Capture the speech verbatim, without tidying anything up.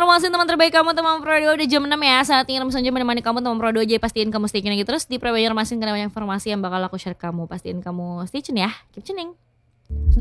informasi teman terbaik kamu teman Pro dua udah jam enam ya. Saatnya Rem Sonja menemani kamu teman Pro dua aja. Pastiin kamu stay tune lagi terus di Pro Banjarmasin karena banyak informasi yang bakal aku share kamu. Pastiin kamu stay tune ya. Keep tuning.